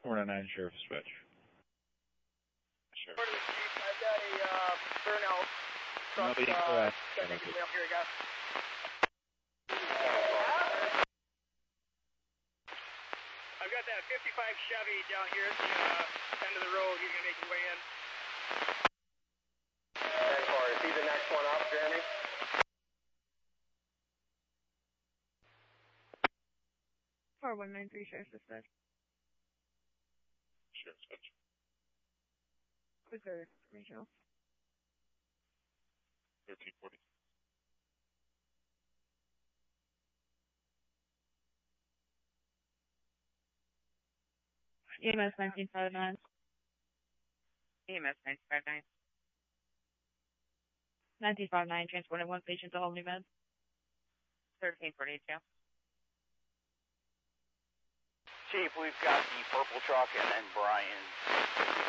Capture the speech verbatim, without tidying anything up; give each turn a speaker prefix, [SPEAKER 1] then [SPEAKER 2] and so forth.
[SPEAKER 1] four nine nine Sheriff Dispatch. Sure.
[SPEAKER 2] I've got a uh, burnout truck
[SPEAKER 1] No,
[SPEAKER 2] uh,
[SPEAKER 1] uh,
[SPEAKER 2] sending me up here, guys. I've got that fifty-five Chevy down here at the uh, end of the road. He's going to make his way in.
[SPEAKER 3] ten four, is he the next one up, Jeremy?
[SPEAKER 4] four one nine three Sheriff Dispatch.
[SPEAKER 1] Sheriff Dispatch.
[SPEAKER 4] Reserve Regional.
[SPEAKER 1] thirteen forty.
[SPEAKER 4] E M S nineteen fifty-nine.
[SPEAKER 5] E M S nine five nine.
[SPEAKER 4] nineteen fifty-nine, transporting one patient to Albany Med.
[SPEAKER 5] thirteen forty-two.
[SPEAKER 3] Chief, we've got the purple truck and then Brian